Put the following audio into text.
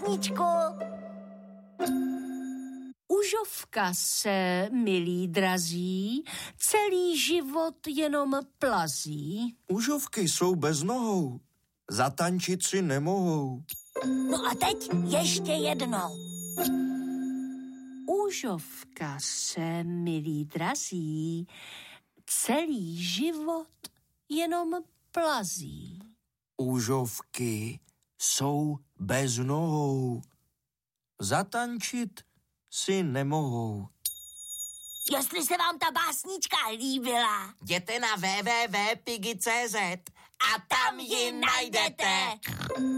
básničku. Užovka se, milí drazí, celý život jenom plazí. Užovky jsou bez nohou, zatančit si nemohou. No a teď ještě jednou. Užovka se, milí drazí, celý život jenom plazí. Užovky jsou bez nohou, zatančit si nemohou. Jestli se vám ta básnička líbila, jděte na www.piggy.cz a tam ji najdete.